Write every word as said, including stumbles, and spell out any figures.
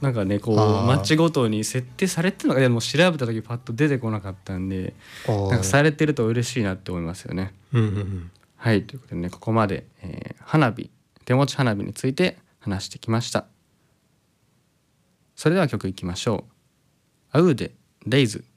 なんかねこうあー町ごとに設定されてるのかでも調べた時パッと出てこなかったんで、なんかされてると嬉しいなって思いますよね。 うんうんうん。 はい、ということでねここまで、えー花火手持ち花火について話してきました。それでは曲いきましょう。アウーでデイズ。